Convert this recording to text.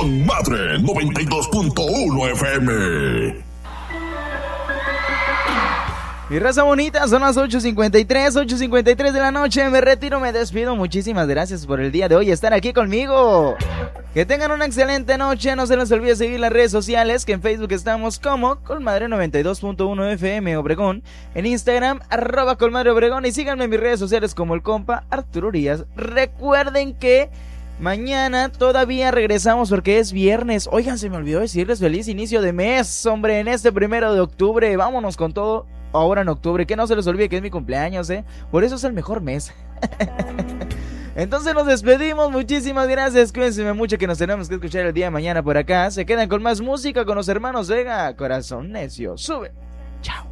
Con Madre 92.1 FM. Mi raza bonita, son las 8:53 de la noche. Me retiro, me despido. Muchísimas gracias por el día de hoy estar aquí conmigo. Que tengan una excelente noche. No se les olvide seguir las redes sociales, que en Facebook estamos como Colmadre 92.1 FM Obregón, en Instagram @Colmadre Obregón, y síganme en mis redes sociales como el compa Arturo Urias. Recuerden que mañana todavía regresamos porque es viernes. Oigan, se me olvidó decirles feliz inicio de mes, hombre, en este 1 de octubre. Vámonos con todo ahora en octubre, que no se les olvide que es mi cumpleaños, por eso es el mejor mes. Entonces nos despedimos, muchísimas gracias, cuídense mucho, que nos tenemos que escuchar el día de mañana por acá. Se quedan con más música con los hermanos Vega. Corazón necio, sube. Chao.